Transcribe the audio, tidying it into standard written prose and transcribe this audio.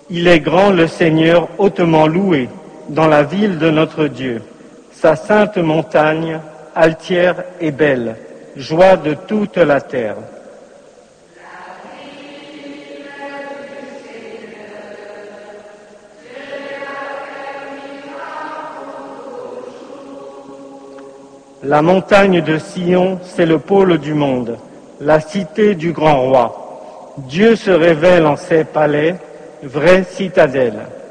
Il est grand le Seigneur, hautement loué, dans la ville de notre Dieu. Sa sainte montagne, altière et belle, joie de toute la terre. La montagne de Sion, c'est le pôle du monde, la cité du grand roi. Dieu se révèle en ses palais, vraie citadelle.